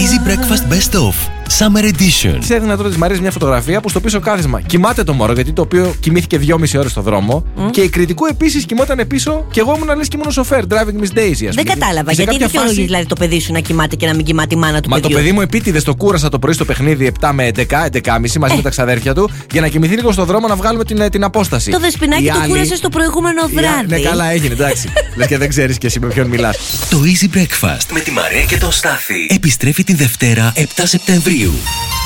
Easy Breakfast Best Of Summer Edition. Τη έδινα τώρα τη Μαρίας μια φωτογραφία που στο πίσω κάθισμα κοιμάται το μωρό, γιατί το οποίο κοιμήθηκε 2,5 ώρες στο δρόμο. Και η κριτικού επίσης κοιμόταν πίσω και εγώ ήμουν λες και ήμουν σοφέρ. Driving Miss Daisy, ας πούμε. Δεν κατάλαβα. Γιατί δικαιολογείς δηλαδή το παιδί σου να κοιμάται και να μην κοιμάται η μάνα του παιδιού? Μα το παιδί μου επίτηδες το κούρασα το πρωί στο παιχνίδι 7 με 11, 11.30 μαζί με τα ξαδέρφια του για να κοιμηθεί λίγο στο δρόμο να βγάλουμε την απόσταση. Το δεσπινάκι το κούρασε στο προηγούμενο βράδυ. Ναι, καλά έγινε, εντάξει. Λες και δεν ξέρεις και εσύ με ποιον μιλάς. Το Easy Breakfast με τη Μαρία και τον Στάθη επιστρέφει την Δευτέρα 7 Σεπτεμβρίου.